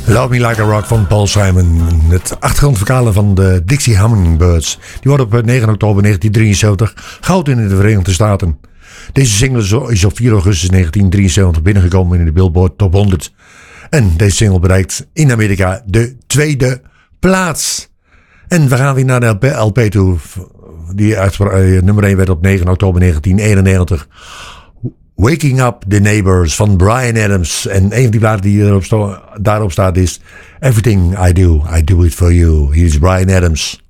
Love Me Like a Rock van Paul Simon. Het achtergrondvokalen van de Dixie Hummingbirds. Die wordt op 9 oktober 1973 goud in de Verenigde Staten. Deze single is op 4 augustus 1973 binnengekomen in de Billboard Top 100. En deze single bereikt in Amerika de tweede plaats. En we gaan weer naar de LP toe. Die nummer 1 werd op 9 oktober 1991. Waking Up the Neighbors van Bryan Adams. En een van die platen die daarop staat is Everything I Do It For You. Hier is Bryan Adams.